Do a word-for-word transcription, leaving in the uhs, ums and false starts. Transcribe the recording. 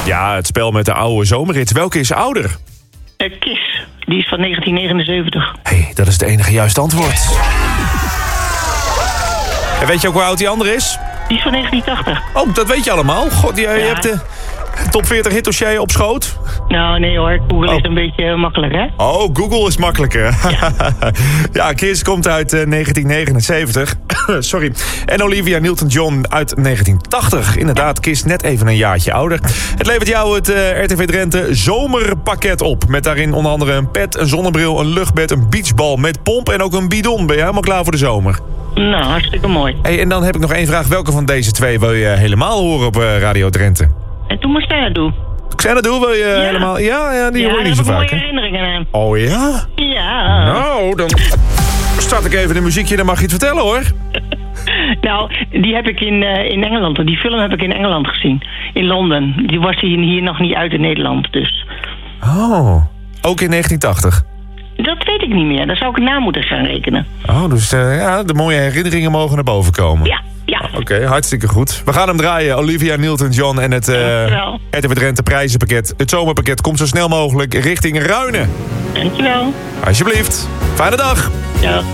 Ja, het spel met de oude zomerrit. Welke is ouder? Uh, Kiss, die is van negentien negenenzeventig. Hé, hey, dat is het enige juiste antwoord. En weet je ook hoe oud die andere is? Die is van negentien tachtig. Oh, dat weet je allemaal. God, je, ja. je hebt de top veertig hitdossier op schoot. Nou, nee hoor. Google oh. is een beetje makkelijk, hè? Oh, Google is makkelijker. Ja, ja Kiss komt uit uh, negentien negenenzeventig. Sorry. En Olivia Newton-John uit negentien tachtig. Inderdaad, Kiss net even een jaartje ouder. Het levert jou het uh, R T V Drenthe zomerpakket op. Met daarin onder andere een pet, een zonnebril, een luchtbed, een beachbal met pomp en ook een bidon. Ben je helemaal klaar voor de zomer? Nou, hartstikke mooi. Hey, en dan heb ik nog één vraag. Welke van deze twee wil je helemaal horen op uh, Radio Drenthe? En toen maar Xanadu. Xanadu wil je ja. helemaal... Ja, ja die ja, hoor je niet zo vaak. Ja, daar heb ik mooie herinneringen aan. Oh ja? Ja. Nou, dan start ik even een muziekje, dan mag je het vertellen hoor. Nou, die heb ik in, uh, in Engeland. Die film heb ik in Engeland gezien. In Londen. Die was hier, hier nog niet uit in Nederland, dus. Oh, ook in negentien tachtig? Dat weet ik niet meer. Daar zou ik na moeten gaan rekenen. Oh, dus uh, ja, de mooie herinneringen mogen naar boven komen. Ja, ja. Oké, okay, hartstikke goed. We gaan hem draaien. Olivia Newton-John en het uh, R T V Drenthe prijzenpakket. Het zomerpakket komt zo snel mogelijk richting Ruinen. Dankjewel. Alsjeblieft. Fijne dag. Ja.